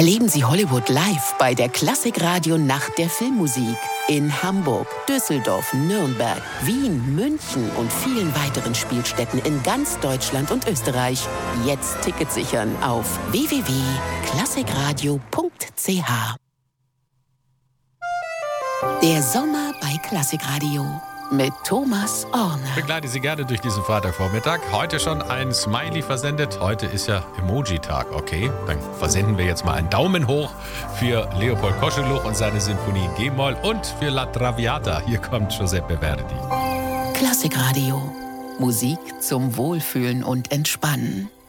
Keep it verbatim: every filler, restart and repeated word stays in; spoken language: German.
Erleben Sie Hollywood live bei der Klassikradio Nacht der Filmmusik in Hamburg, Düsseldorf, Nürnberg, Wien, München und vielen weiteren Spielstätten in ganz Deutschland und Österreich. Jetzt Tickets sichern auf w w w punkt klassikradio punkt c h. Der Sommer bei Klassikradio mit Thomas Orne. Begleite Sie gerne durch diesen Freitagvormittag. Heute schon ein Smiley versendet. Heute ist ja Emoji-Tag, okay? Dann versenden wir jetzt mal einen Daumen hoch für Leopold Koscheluch und seine Sinfonie in G-Moll und für La Traviata. Hier kommt Giuseppe Verdi. Klassikradio. Musik zum Wohlfühlen und Entspannen.